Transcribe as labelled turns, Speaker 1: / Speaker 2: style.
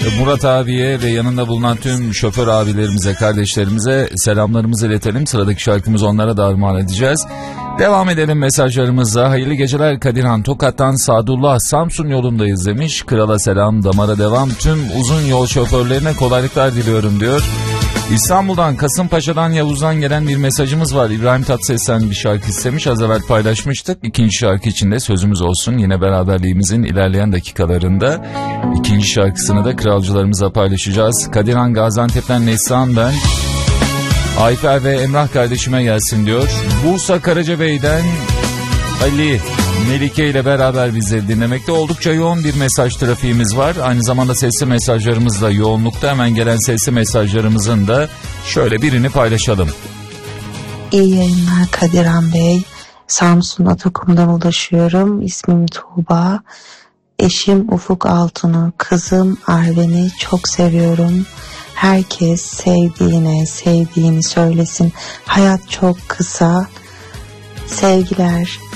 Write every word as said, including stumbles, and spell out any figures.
Speaker 1: Murat abiye ve yanında bulunan tüm şoför abilerimize, kardeşlerimize selamlarımızı iletelim. Sıradaki şarkımızı onlara da armağan edeceğiz. Devam edelim mesajlarımıza. Hayırlı geceler Kadirhan. Tokat'tan Sadullah, Samsun yolundayız demiş. Krala selam, damara devam. Tüm uzun yol şoförlerine kolaylıklar diliyorum diyor. İstanbul'dan, Kasımpaşa'dan, Yavuz'dan gelen bir mesajımız var. İbrahim Tatlıses'ten bir şarkı istemiş. Az evvel paylaşmıştık. İkinci şarkı için de sözümüz olsun. Yine beraberliğimizin ilerleyen dakikalarında ikinci şarkısını da kralcılarımıza paylaşacağız. Kadirhan, Gaziantep'ten Neslihan ben. Ayfer ve Emrah kardeşime gelsin diyor. Bursa Karacabey'den Ali, Melike ile beraber bizleri dinlemekte. Oldukça yoğun bir mesaj trafiğimiz var. Aynı zamanda sesli mesajlarımız da yoğunlukta. Hemen gelen sesli mesajlarımızın da şöyle birini paylaşalım.
Speaker 2: İyi yayınlar Kadirhan Bey. Samsun Atakum'dan ulaşıyorum. İsmim Tuğba. Eşim Ufuk Altun'u, kızım Arven'i çok seviyorum. Herkes sevdiğine, sevdiğini söylesin. Hayat çok kısa. Sevgiler.